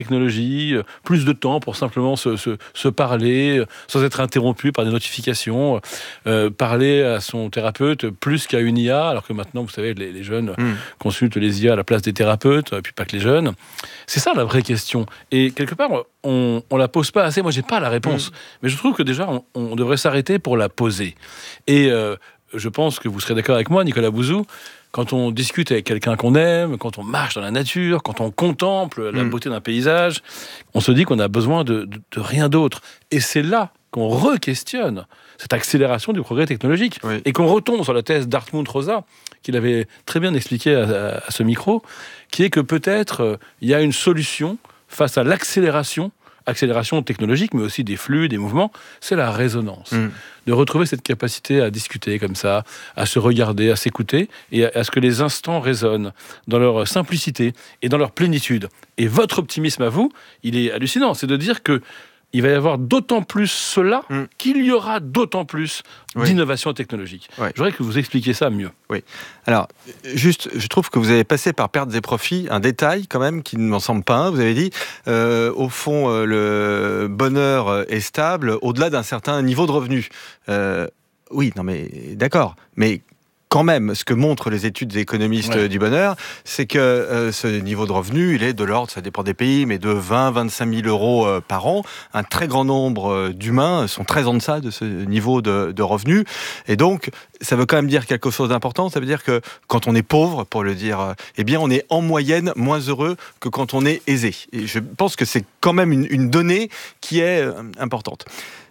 technologie, plus de temps pour simplement se parler, sans être interrompu par des notifications, parler à son thérapeute plus qu'à une IA, alors que maintenant, vous savez, les jeunes consultent les IA à la place des thérapeutes, et puis pas que les jeunes. C'est ça la vraie question. Et quelque part, on la pose pas assez. Moi, j'ai pas la réponse. Mais je trouve que déjà, on devrait s'arrêter pour la poser. Et je pense que vous serez d'accord avec moi, Nicolas Bouzou, quand on discute avec quelqu'un qu'on aime, quand on marche dans la nature, quand on contemple la beauté d'un paysage, on se dit qu'on a besoin de rien d'autre. Et c'est là qu'on re-questionne cette accélération du progrès technologique. Oui. Et qu'on retombe sur la thèse d'Hartmut Rosa, qu'il avait très bien expliqué à ce micro, qui est que peut-être il y a une solution face à l'accélération technologique, mais aussi des flux, des mouvements, c'est la résonance. De retrouver cette capacité à discuter comme ça, à se regarder, à s'écouter, et à ce que les instants résonnent dans leur simplicité et dans leur plénitude. Et votre optimisme à vous, il est hallucinant. C'est de dire que il va y avoir d'autant plus cela qu'il y aura d'autant plus d'innovation technologique. Oui. Je voudrais que vous expliquiez ça mieux. Oui. Alors, juste, je trouve que vous avez passé par pertes et profits un détail quand même qui ne m'en semble pas un. Vous avez dit, au fond, le bonheur est stable au-delà d'un certain niveau de revenu. Oui, non mais d'accord. Mais quand même, ce que montrent les études des économistes du bonheur, c'est que ce niveau de revenu, il est de l'ordre, ça dépend des pays, mais de 20-25 000 euros par an. Un très grand nombre d'humains sont très en deçà de ce niveau de revenu. Et donc, ça veut quand même dire quelque chose d'important. Ça veut dire que quand on est pauvre, pour le dire, eh bien, on est en moyenne moins heureux que quand on est aisé. Et je pense que c'est quand même une donnée qui est importante.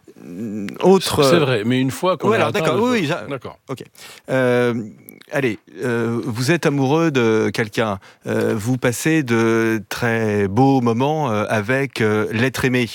C'est vrai, mais une fois qu'on alors d'accord, d'accord. Ok. Allez, vous êtes amoureux de quelqu'un, vous passez de très beaux moments avec l'être aimé.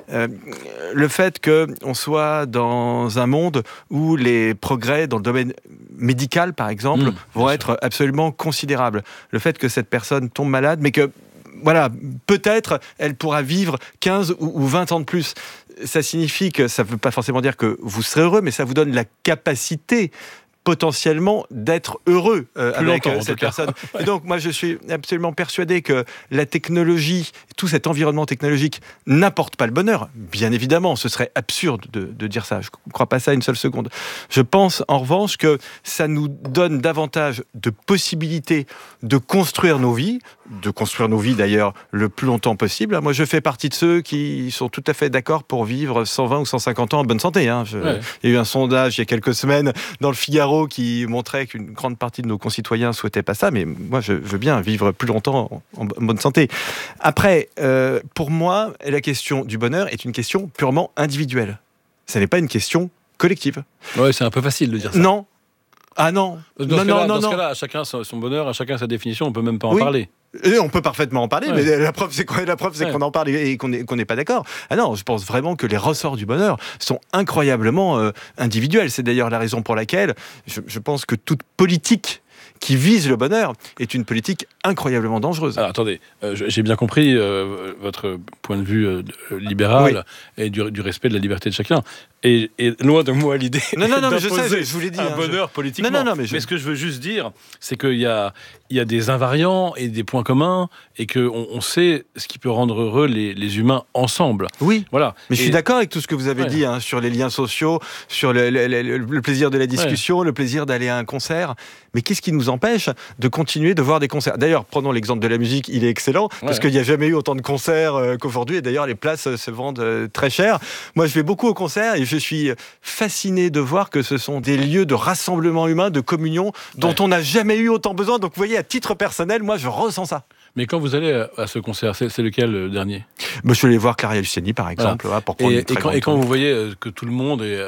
Le fait qu'on soit dans un monde où les progrès dans le domaine médical, par exemple, vont être absolument considérables. Le fait que cette personne tombe malade, mais que voilà, peut-être elle pourra vivre 15 ou 20 ans de plus. Ça signifie que ça ne veut pas forcément dire que vous serez heureux, mais ça vous donne la capacité potentiellement d'être heureux avec cette personne. Et donc, moi, je suis absolument persuadé que la technologie, tout cet environnement technologique n'apporte pas le bonheur. Bien évidemment, ce serait absurde de dire ça. Je ne crois pas ça une seule seconde. Je pense, en revanche, que ça nous donne davantage de possibilités de construire nos vies d'ailleurs le plus longtemps possible. Moi, je fais partie de ceux qui sont tout à fait d'accord pour vivre 120 ou 150 ans en bonne santé. Il y a eu un sondage il y a quelques semaines dans le Figaro qui montrait qu'une grande partie de nos concitoyens ne souhaitaient pas ça, mais moi, je veux bien vivre plus longtemps en bonne santé. Après, pour moi, la question du bonheur est une question purement individuelle. Ce n'est pas une question collective. Oui, c'est un peu facile de dire ça. Non. Ah non. Dans ce cas-là, à chacun son bonheur, à chacun sa définition, on ne peut même pas en parler. Et on peut parfaitement en parler, mais la preuve, c'est quoi ? La preuve, c'est qu'on en parle et qu'on n'est pas d'accord. Ah non, je pense vraiment que les ressorts du bonheur sont incroyablement individuels. C'est d'ailleurs la raison pour laquelle je pense que toute politique qui vise le bonheur est une politique incroyablement dangereuse. Alors, attendez, j'ai bien compris votre point de vue libéral et du respect de la liberté de chacun. Et loin de moi l'idée d'imposer je vous l'ai dit, un bonheur politiquement. Mais ce que je veux juste dire, c'est qu'il y a des invariants et des points communs, et qu'on sait ce qui peut rendre heureux les humains ensemble. Oui, voilà. Mais je suis d'accord avec tout ce que vous avez dit sur les liens sociaux, sur le plaisir de la discussion, le plaisir d'aller à un concert. Mais qu'est-ce qui nous empêche de continuer de voir des concerts ? D'ailleurs, prenons l'exemple de la musique, il est excellent, parce qu'il n'y a jamais eu autant de concerts qu'aujourd'hui, et d'ailleurs les places se vendent très cher. Moi, je vais beaucoup aux concerts, et je suis fasciné de voir que ce sont des lieux de rassemblement humain, de communion, dont on n'a jamais eu autant besoin. Donc vous voyez, à titre personnel, moi je ressens ça. Mais quand vous allez à ce concert, c'est lequel le dernier ? Je suis allé voir Claria Luciani par exemple. Voilà. Pour prendre et quand vous voyez que tout le monde est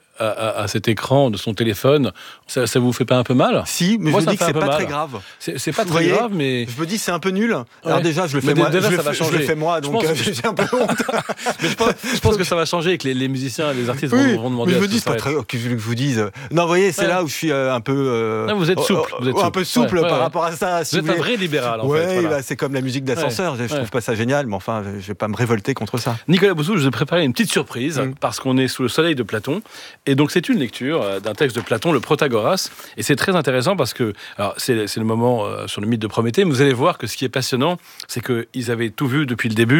à cet écran de son téléphone, ça vous fait pas un peu mal ? Si, mais moi, je me dis que c'est pas très grave. C'est pas très grave, mais... Je me dis c'est un peu nul. Alors déjà, je le fais moi. Je le fais moi, donc j'ai un peu honte. Mais je pense que ça va changer et que les musiciens et les artistes vont demander. Mais je me dis, c'est pas très que je vous dise. Non, vous voyez, c'est là où je suis un peu... vous êtes souple. Un peu souple par rapport à ça. Vous êtes un vrai libéral, en fait. Oui, c'est comme la musique d'ascenseur. Je trouve pas ça génial, mais enfin, je vais pas me révolter contre ça. Nicolas Bouzou, je vous ai préparé une petite surprise, parce qu'on est sous le soleil de Platon, Et donc c'est une lecture d'un texte de Platon, le Protagoras, et c'est très intéressant parce que, alors c'est le moment sur le mythe de Prométhée, mais vous allez voir que ce qui est passionnant, c'est qu'ils avaient tout vu depuis le début.